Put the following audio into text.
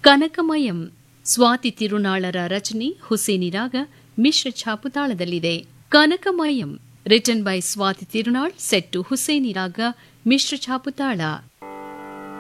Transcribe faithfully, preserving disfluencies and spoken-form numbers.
ಕನಕಮಯಂ ಸ್ವಾತಿ ತಿರುನಾಳರ ರಚನೆ ಹುಸೇನಿ ರಾಗ ಮಿಶ್ರ ಛಾಪು ತಾಳದಲ್ಲಿದೆ. ಕನಕಮಯಂ written by Swati Tirunal set to ಹುಸೇನಿ ರಾಗ ಮಿಶ್ರ ಛಾಪು ತಾಳ.